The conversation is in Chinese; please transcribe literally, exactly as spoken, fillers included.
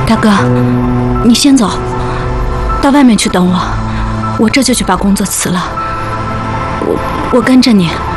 大哥，你先走，到外面去等我，我这就去把工作辞了。我我跟着你。